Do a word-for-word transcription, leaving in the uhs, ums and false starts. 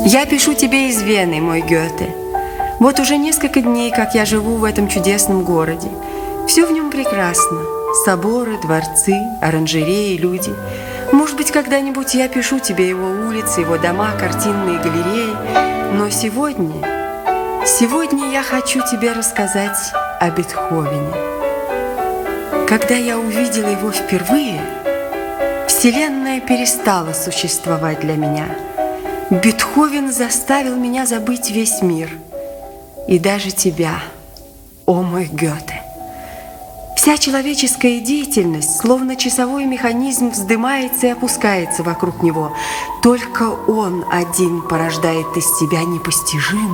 Я пишу тебе из Вены, мой Гёте. Вот уже несколько дней, как я живу в этом чудесном городе. Все в нем прекрасно. Соборы, дворцы, оранжереи, люди. Может быть, когда-нибудь я пишу тебе его улицы, его дома, картинные галереи. Но сегодня, сегодня я хочу тебе рассказать о Бетховене. Когда я увидела его впервые, Вселенная перестала существовать для меня. Бетховен заставил меня забыть весь мир. И даже тебя, о мой Гёте. Вся человеческая деятельность, словно часовой механизм, вздымается и опускается вокруг него. Только он один порождает из тебя непостижимое.